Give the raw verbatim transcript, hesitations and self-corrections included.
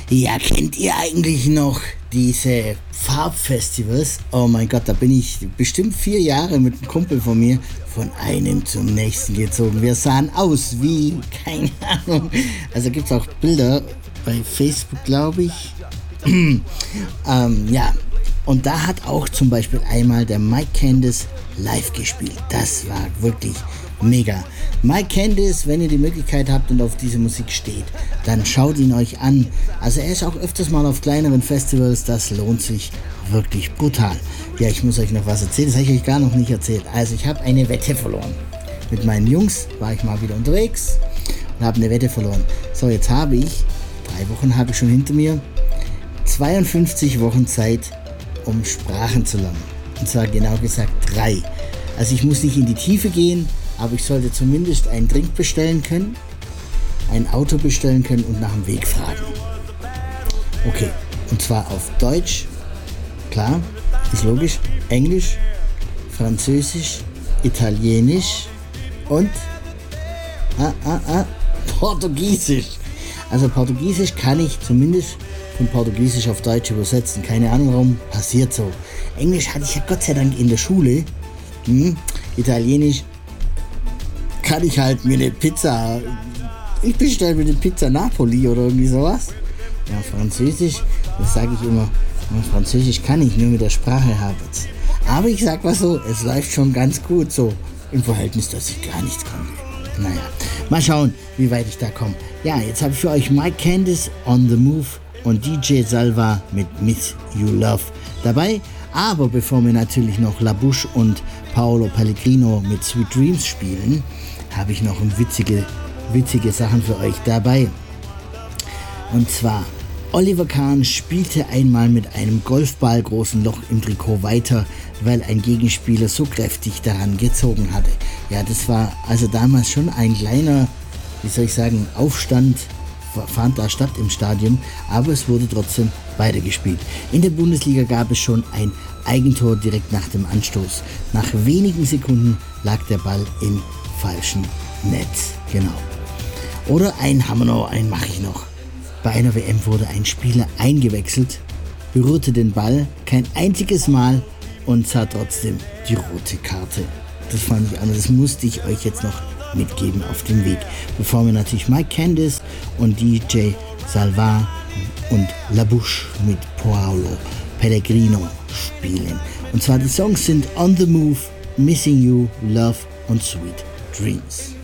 Ja, kennt ihr eigentlich noch diese Farbfestivals? Oh mein Gott, da bin ich bestimmt vier Jahre mit einem Kumpel von mir von einem zum nächsten gezogen. Wir sahen aus wie, keine Ahnung. Also gibt es auch Bilder bei Facebook, glaube ich. ähm, ja, und da hat auch zum Beispiel einmal der Mike Candice live gespielt. Das war wirklich mega. Mike Candice, wenn ihr die Möglichkeit habt und auf diese Musik steht, dann schaut ihn euch an. Also er ist auch öfters mal auf kleineren Festivals, das lohnt sich wirklich brutal. Ja, ich muss euch noch was erzählen, das habe ich euch gar noch nicht erzählt. Also ich habe eine Wette verloren. Mit meinen Jungs war ich mal wieder unterwegs und habe eine Wette verloren. So, jetzt habe ich, drei Wochen habe ich schon hinter mir, zweiundfünfzig Wochen Zeit, um Sprachen zu lernen. Und zwar genau gesagt drei. Also ich muss nicht in die Tiefe gehen, aber ich sollte zumindest einen Drink bestellen können, ein Auto bestellen können und nach dem Weg fragen. Okay, und zwar auf Deutsch, klar, ist logisch, Englisch, Französisch, Italienisch und ah, ah, ah, Portugiesisch. Also Portugiesisch kann ich zumindest von Portugiesisch auf Deutsch übersetzen. Keine Ahnung warum, passiert so. Englisch hatte ich ja Gott sei Dank in der Schule. Hm. Italienisch kann ich halt mir eine Pizza, ich bestelle mir eine Pizza Napoli oder irgendwie sowas. Ja, Französisch, das sage ich immer, Französisch kann ich, nur mit der Sprache habt's. Aber ich sag mal so, es läuft schon ganz gut so, im Verhältnis, dass ich gar nichts konnte. Naja, mal schauen, wie weit ich da komme. Ja, jetzt habe ich für euch Mike Candice on the Move und D J Salva mit Miss You Love dabei. Aber bevor wir natürlich noch La Bouche und Paolo Pellegrino mit Sweet Dreams spielen, habe ich noch witzige, witzige Sachen für euch dabei. Und zwar, Oliver Kahn spielte einmal mit einem Golfballgroßen Loch im Trikot weiter, weil ein Gegenspieler so kräftig daran gezogen hatte. Ja, das war also damals schon ein kleiner, wie soll ich sagen, Aufstand, fand da statt im Stadion, aber es wurde trotzdem weitergespielt. In der Bundesliga gab es schon ein Eigentor direkt nach dem Anstoß. Nach wenigen Sekunden lag der Ball im falschen Netz. Genau. Oder einen haben wir noch, einen mache ich noch. Bei einer W M wurde ein Spieler eingewechselt, berührte den Ball kein einziges Mal und sah trotzdem die rote Karte. Das fand ich an, das musste ich euch jetzt noch mitgeben auf dem Weg. Bevor wir natürlich Mike Candice und D J Salva und La Bouche mit Paolo Pellegrino spielen. Und zwar die Songs sind On the Move, Missing You, Love und Sweet Dreams.